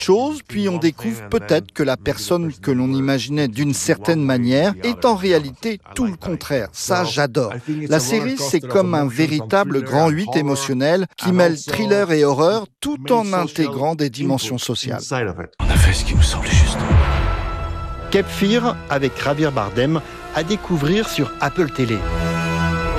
chose, puis on découvre peut-être que la personne que l'on imaginait d'une certaine manière est en réalité tout le contraire. Ça, j'adore. La série, c'est comme un véritable grand 8 émotionnel qui mêle thriller et horreur tout en intégrant des dimensions sociales. On a fait ce qui nous semblait juste. Cape Fear avec Javier Bardem à découvrir sur Apple TV.